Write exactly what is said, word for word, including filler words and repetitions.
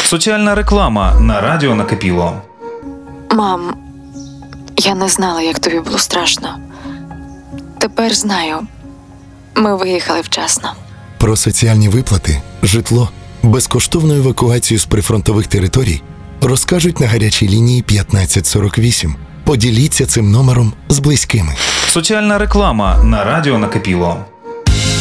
Соціальна реклама на радіо Накипіло. Мам, я не знала, як тобі було страшно. Тепер знаю. Ми виїхали вчасно. Про соціальні виплати, житло, безкоштовну евакуацію з прифронтових територій розкажуть на гарячій лінії п'ятнадцять сорок вісім. Поділіться цим номером з близькими. Соціальна реклама на радіо Накипіло.